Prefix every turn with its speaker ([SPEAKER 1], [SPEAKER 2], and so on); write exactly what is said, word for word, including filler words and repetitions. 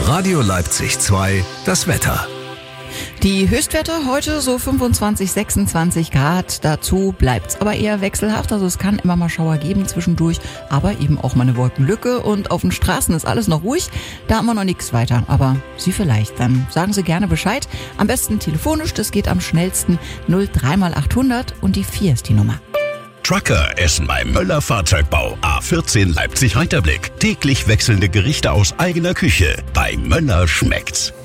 [SPEAKER 1] Radio Leipzig zwei, das Wetter.
[SPEAKER 2] Die Höchstwerte heute so fünfundzwanzig, sechsundzwanzig Grad. Dazu bleibt's aber eher wechselhaft. Also es kann immer mal Schauer geben zwischendurch, aber eben auch mal eine Wolkenlücke. Und auf den Straßen ist alles noch ruhig. Da haben wir noch nichts weiter. Aber Sie vielleicht. Dann sagen Sie gerne Bescheid. Am besten telefonisch. Das geht am schnellsten. null drei mal achthundert und die vier ist die Nummer.
[SPEAKER 3] Trucker essen beim Möller Fahrzeugbau A vierzehn Leipzig-Heiterblick. Täglich wechselnde Gerichte aus eigener Küche. Bei Möller schmeckt's.